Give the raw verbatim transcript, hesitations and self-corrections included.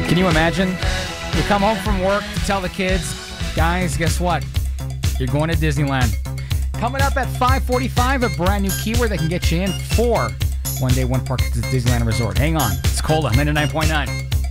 Can you imagine? You come home from work to tell the kids, guys, guess what? You're going to Disneyland. Coming up at five forty-five, a brand new keyword that can get you in for one day, one park at the Disneyland Resort. Hang on. It's Cola, ninety-nine point nine.